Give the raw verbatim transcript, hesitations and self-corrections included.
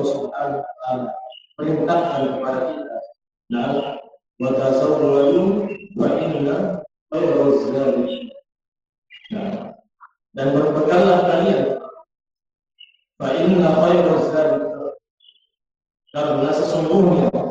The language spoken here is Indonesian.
Allah Subhanahu wa taala perintahkan kepada kita. Nah, wa tazawwadu fa inna khairaz zadi. Nah, dan berbekallah kalian fa inna khairaz zadi, karena sesungguhnya